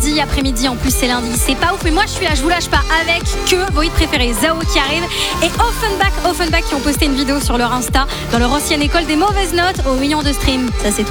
mardi après-midi. En plus, c'est lundi. C'est pas ouf, mais moi, je suis là. Je vous lâche pas avec que vos hits préférés. Zao qui arrive et Offenbach qui ont posté une vidéo sur leur Insta dans leur ancienne école des mauvaises notes au million de streams. Ça, c'est